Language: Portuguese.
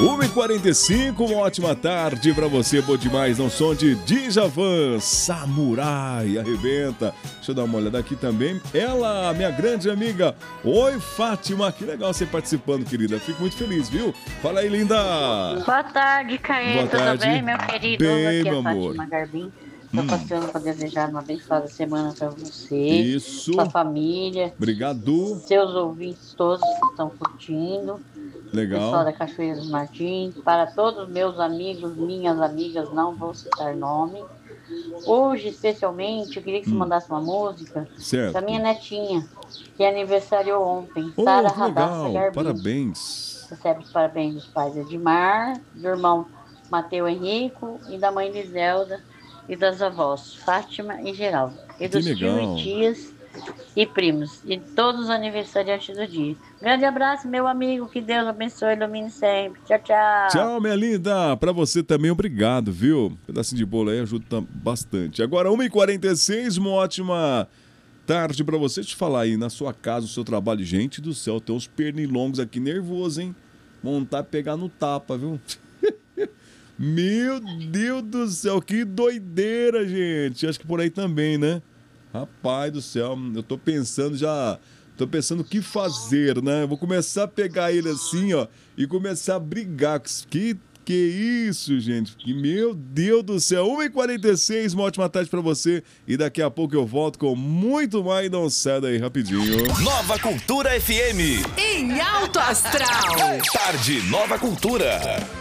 1h45, uma ótima tarde pra você, bom demais, não som de Djavan, Samurai, arrebenta. Deixa eu dar uma olhada aqui também, ela, minha grande amiga, oi Fátima, que legal você participando, querida, fico muito feliz, viu? Fala aí, linda. Boa tarde, Caê, Boa tudo tarde. bem, meu querido? Bem, Aqui é meu a amor. Fátima Garbim. Tô passando para desejar uma abençoada semana para você, Isso. sua família, Obrigado. seus ouvintes todos que estão curtindo, pessoal Legal. da Cachoeira dos Martins, para todos meus amigos, minhas amigas, não vou citar nome. Hoje, especialmente, eu queria que você mandasse uma música Certo. para minha netinha, que aniversariou ontem, Oh, Sara que Radassa legal, Garbim. parabéns. Recebe os parabéns dos pais Edmar, do irmão Mateu Henrico e da mãe Liselda e das avós Fátima e Geraldo. E dos tios legal. e tias e primos e todos os aniversariantes do dia. Grande abraço, meu amigo, que Deus abençoe e ilumine sempre. Tchau, tchau. Tchau, minha linda. Pra você também, obrigado, viu? Pedacinho de bolo aí ajuda bastante. Agora, 1h46, uma ótima tarde pra você. Deixa eu falar aí, na sua casa, o seu trabalho. Gente do céu, tem uns pernilongos aqui nervosos, hein? Montar, pegar no tapa, viu? Meu Deus do céu, que doideira, gente. Acho que por aí também, né? Rapaz do céu, eu tô pensando o que fazer, né? Eu vou começar a pegar ele assim, ó, e começar a brigar. Que isso, gente? Meu Deus do céu. 1h46, uma ótima tarde pra você. E daqui a pouco eu volto com muito mais. Não sai daí rapidinho. Nova Cultura FM. Em alto astral. Tarde Nova Cultura.